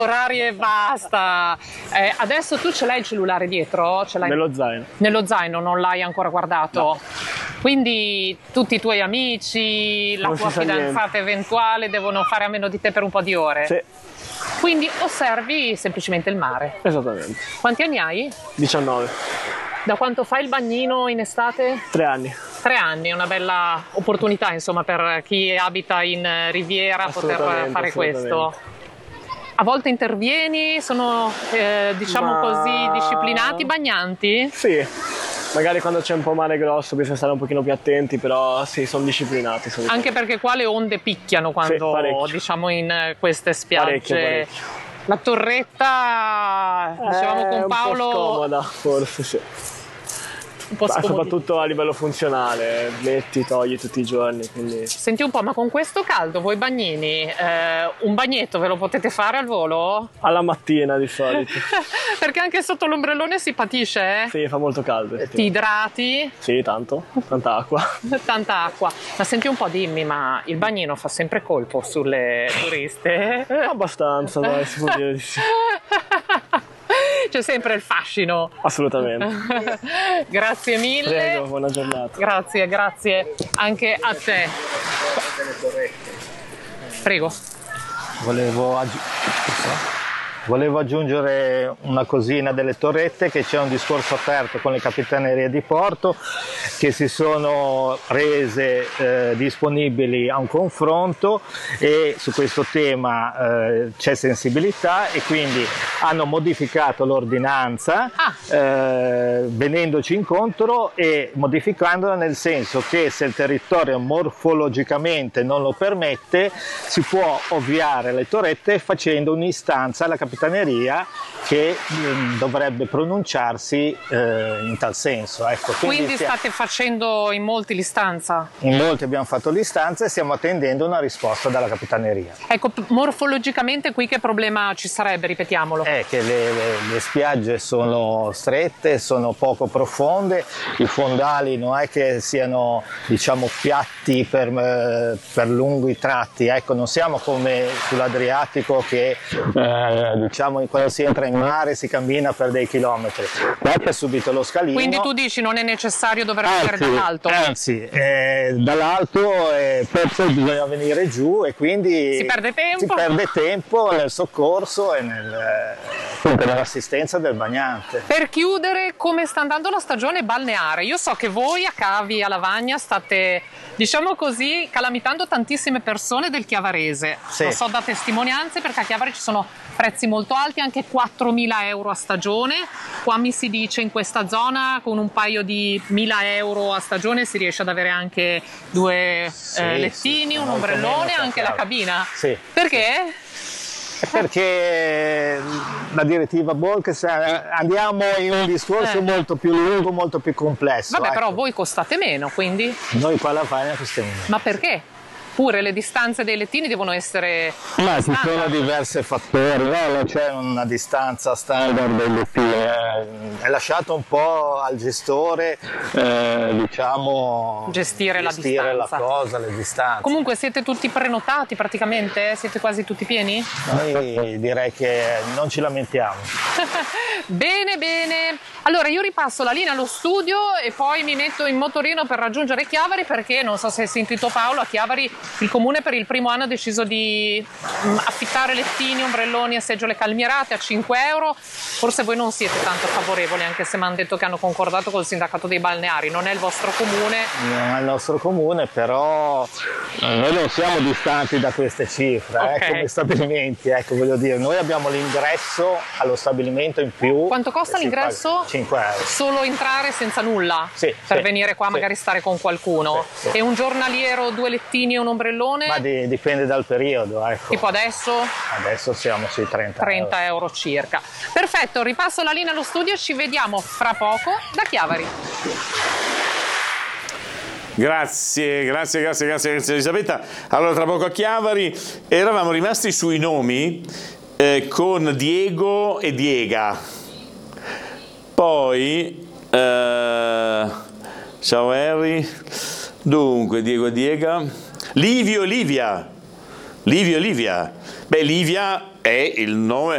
orari e basta. Adesso tu ce l'hai il cellulare dietro? Ce l'hai Nello zaino. Nello zaino, non l'hai ancora guardato? No. Quindi tutti i tuoi amici, la Non tua si sa fidanzata eventuale devono fare a meno di te per un po' di ore? Sì, Quindi osservi semplicemente il mare. esattamente. Quanti anni hai? 19. Da quanto fai il bagnino in estate? 3 anni. 3 anni, una bella opportunità insomma per chi abita in Riviera poter fare Assolutamente. questo. A volte intervieni, sono diciamo così disciplinati i bagnanti? Sì, magari quando c'è un po' mare grosso bisogna stare un pochino più attenti, però sì, sono disciplinati. Anche perché qua le onde picchiano quando parecchio. diciamo in queste spiagge. Parecchio. La torretta, dicevamo con Paolo, un po' scomoda, forse sì. un po' scomodi. Soprattutto a livello funzionale, metti, togli tutti i giorni, quindi... Senti un po', ma con questo caldo voi bagnini, un bagnetto ve lo potete fare al volo? Alla mattina di solito. Perché anche sotto l'ombrellone si patisce, eh? Sì, fa molto caldo. Ti idrati? Sì, tanta acqua. Tanta acqua. Ma senti un po', dimmi, ma il bagnino fa sempre colpo sulle turiste? Abbastanza, dai, si può dire di sì. C'è sempre il fascino. Assolutamente. Grazie mille. Prego, buona giornata. Grazie anche a te. Prego. Volevo aggiungere una cosina delle torrette, che c'è un discorso aperto con le capitanerie di porto che si sono rese disponibili a un confronto, e su questo tema c'è sensibilità, e quindi hanno modificato l'ordinanza venendoci incontro e modificandola nel senso che se il territorio morfologicamente non lo permette si può ovviare le torrette facendo un'istanza alla capitaneria che dovrebbe pronunciarsi in tal senso. Ecco, Quindi state facendo in molti l'istanza? In molti abbiamo fatto l'istanza e stiamo attendendo una risposta dalla capitaneria. Ecco, morfologicamente qui che problema ci sarebbe, ripetiamolo? È che le spiagge sono strette, sono poco profonde, i fondali non è che siano, diciamo, piatti per lunghi tratti, ecco, non siamo come sull'Adriatico che diciamo quando si entra in mare si cammina per dei chilometri. Qua c'è subito lo scalino. Quindi tu dici non è necessario dover vedere dall'alto? Anzi, dall'alto poi bisogna venire giù e quindi si perde tempo nel soccorso e nell'assistenza del bagnante. Per chiudere, come sta andando la stagione balneare? Io so che voi a Cavi, a Lavagna, state, diciamo così, calamitando tantissime persone del Chiavarese. Sì. Lo so da testimonianze, perché a Chiavari ci sono prezzi molto alti, anche 4.000 euro a stagione. Qua mi si dice in questa zona con un paio di 1.000 euro a stagione si riesce ad avere anche due lettini, un ombrellone, anche la cabina. Sì. Perché? Perché la direttiva Bolkestein, andiamo in un discorso molto più lungo, molto più complesso. Vabbè, però voi costate meno, quindi? Noi qua alla Lavagna costiamo meno. Ma perché? Pure le distanze dei lettini devono essere... Ma ci sono diversi fattori, non c'è una distanza standard dei lettini, è lasciato un po' al gestore, diciamo, gestire la cosa, le distanze. Comunque siete tutti prenotati praticamente? Siete quasi tutti pieni? Noi direi che non ci lamentiamo. Bene. Allora io ripasso la linea allo studio e poi mi metto in motorino per raggiungere Chiavari, perché non so se hai sentito Paolo, a Chiavari il comune per il primo anno ha deciso di affittare lettini, ombrelloni e seggiole calmierate a 5 euro. Forse voi non siete tanto favorevoli, anche se mi hanno detto che hanno concordato col sindacato dei balneari. Non è il vostro comune? Non è il nostro comune, però noi non siamo distanti da queste cifre, come stabilimenti, ecco, voglio dire, noi abbiamo l'ingresso allo stabilimento in più. Quanto costa l'ingresso? 5 euro. Solo entrare senza nulla? Sì. Per venire qua magari stare con qualcuno? Sì. E un giornaliero, 2 lettini e un ombrellone? Ma dipende dal periodo, ecco. Tipo adesso? Adesso siamo sui 30 euro circa. Perfetto, ripasso la linea allo studio, ci vediamo fra poco da Chiavari. Grazie Elisabetta. Allora, tra poco a Chiavari eravamo rimasti sui nomi con Diego e Diega. Poi ciao Harry. Dunque Diego e Diega. Livio e Livia. Beh, Livia è il nome